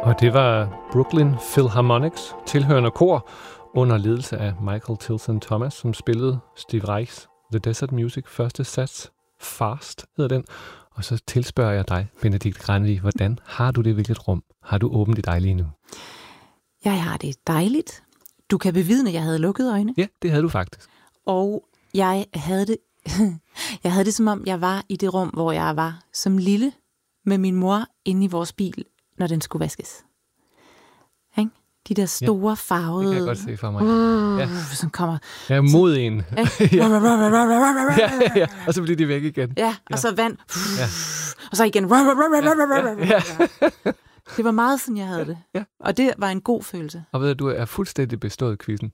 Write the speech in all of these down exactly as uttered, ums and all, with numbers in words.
Og det var Brooklyn Philharmonics, tilhørende kor, under ledelse af Michael Tilson Thomas, som spillede Steve Reichs The Desert Music første sats. Fast hedder den. Og så tilspørger jeg dig, Benedikte Granli, hvordan har du det? Hvilket rum har du åbent i dig lige nu? Jeg har det dejligt. Du kan bevidne, at jeg havde lukket øjne. Ja, det havde du faktisk. Og jeg havde det, jeg havde det som om, jeg var i det rum, hvor jeg var som lille med min mor inde i vores bil, når den skulle vaskes. Ikke? De der store, ja, farvede... Det kan jeg godt se for mig. Uh, ja. Som kommer... Ja, mod en. ja. ja, ja, ja. Og så bliver de væk igen. Ja, og ja. Så vand. Ja. Og så igen... Ja, ja, ja. Det var meget sådan, jeg havde det. Ja. Og det var en god følelse. Og ved du, du er fuldstændig bestået quizzen.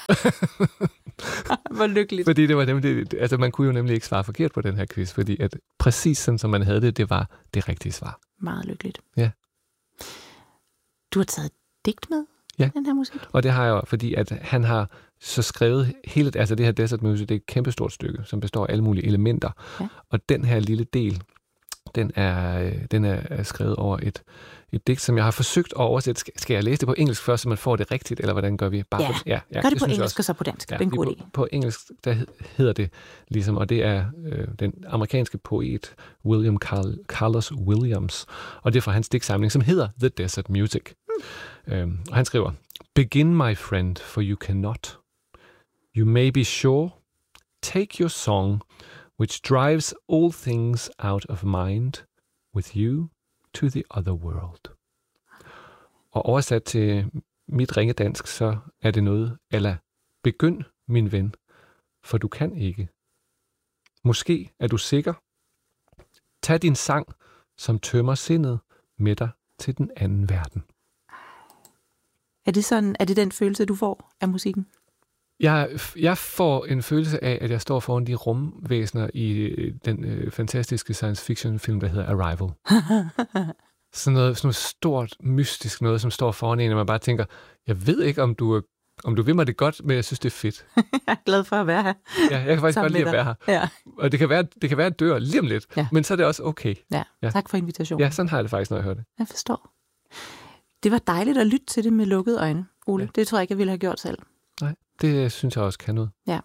Hvor lykkeligt. Fordi det var nemlig, altså man kunne jo nemlig ikke svare forkert på den her quiz, fordi at præcis sådan, som man havde det, det var det rigtige svar. Meget lykkeligt. Ja. Du har taget digt med, ja. Den her musik? Og det har jeg jo, fordi at han har så skrevet hele, altså det her Desert Music, det er et kæmpestort stykke, som består af alle mulige elementer. Ja. Og den her lille del, den er, den er skrevet over et, et digt, som jeg har forsøgt at oversætte. Skal jeg læse det på engelsk først, så man får det rigtigt, eller hvordan gør vi? Bare ja, på, ja, ja, gør det, det på engelsk og så på dansk. Ja, det er en god idé. På, på engelsk, der hedder det ligesom, og det er øh, den amerikanske poet William Carl, Carlos Williams, og det er fra hans digtsamling, som hedder The Desert Music. Hmm. Øhm, og han skriver, Begin, my friend, for you cannot. You may be sure. Take your song, which drives all things out of mind, with you to the other world. Og oversat til mit ringe dansk, så er det noget, eller begynd, min ven, for du kan ikke. Måske er du sikker. Tag din sang, som tømmer sindet med dig til den anden verden. Er det sådan, er det den følelse, du får af musikken? Jeg, jeg får en følelse af, at jeg står foran de rumvæsener i den øh, fantastiske science fiction film, der hedder Arrival. sådan, noget, sådan noget stort, mystisk noget, som står foran en, og man bare tænker, jeg ved ikke, om du, om du vil mig det godt, men jeg synes, det er fedt. jeg er glad for at være her. Ja, jeg kan faktisk godt lide at være her. Ja. Og det kan være, det kan være, at jeg dør lige om lidt, ja. Men så er det også okay. Ja. Ja. Tak for invitationen. Ja, sådan har jeg det faktisk, når jeg hører det. Jeg forstår. Det var dejligt at lytte til det med lukkede øjne, Ole. Ja. Det tror jeg ikke, jeg ville have gjort selv. Nej, det synes jeg også kan noget. Ja.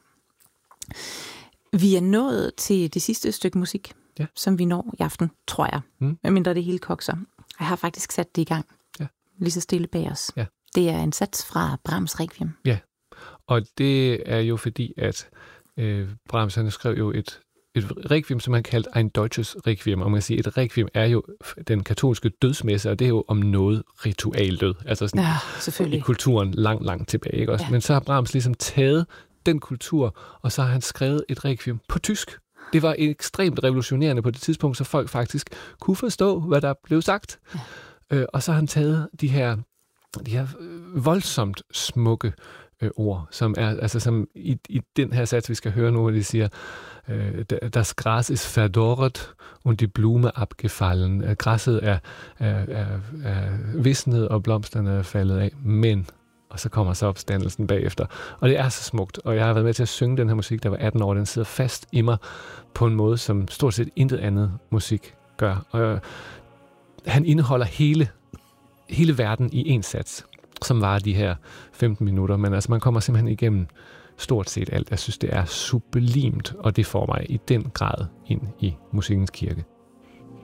Vi er nået til det sidste stykke musik, ja. Som vi når i aften, tror jeg. Mm. Medmindre det hele kokser. Jeg har faktisk sat det i gang. Ja. Lige så stille bag os. Ja. Det er en sats fra Brahms Requiem. Ja, og det er jo fordi, at øh, Brahms han skrev jo et, et requiem, som han kaldte ein deutsches Requiem. Og man kan sige, et requiem er jo den katolske dødsmesse, og det er jo om noget ritualdød. Altså sådan ja, selvfølgelig. I kulturen langt, langt tilbage. Ikke også? Ja. Men så har Brahms ligesom taget den kultur, og så har han skrevet et requiem på tysk. Det var ekstremt revolutionerende på det tidspunkt, så folk faktisk kunne forstå, hvad der blev sagt. Ja. Øh, og så har han taget de her, de her voldsomt smukke øh, ord, som er altså som i, i den her sats, vi skal høre nu, hvor de siger, øh, das Gras ist verdorret und die Blume abgefallen. Græsset er, er, er, er visnet, og blomsterne er faldet af, men... Og så kommer så opstandelsen bagefter. Og det er så smukt. Og jeg har været med til at synge den her musik, der var atten år. Den sidder fast i mig på en måde, som stort set intet andet musik gør. Og øh, han indeholder hele, hele verden i en sats, som var de her femten minutter. Men altså, man kommer simpelthen igennem stort set alt. Jeg synes, det er sublimt, og det får mig i den grad ind i musikkens kirke.